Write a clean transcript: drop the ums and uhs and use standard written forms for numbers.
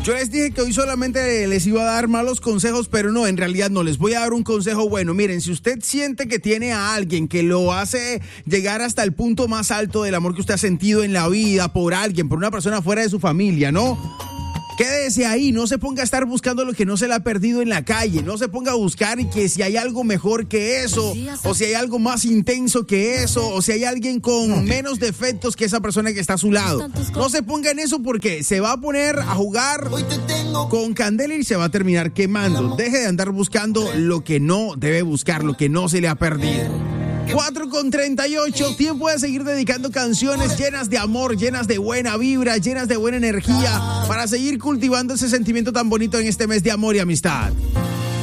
Yo les dije que hoy solamente les iba a dar malos consejos, pero no, en realidad no. Les voy a dar un consejo bueno. Miren, si usted siente que tiene a alguien que lo hace llegar hasta el punto más alto del amor que usted ha sentido en la vida por alguien, por una persona fuera de su familia, ¿no? Quédese ahí, no se ponga a estar buscando lo que no se le ha perdido en la calle, no se ponga a buscar y que si hay algo mejor que eso, o si hay algo más intenso que eso, o si hay alguien con menos defectos que esa persona que está a su lado. No se ponga en eso porque se va a poner a jugar con candela y se va a terminar quemando. Deje de andar buscando lo que no debe buscar, lo que no se le ha perdido. 4:38, tiempo de seguir dedicando canciones llenas de amor, llenas de buena vibra, llenas de buena energía para seguir cultivando ese sentimiento tan bonito en este mes de amor y amistad.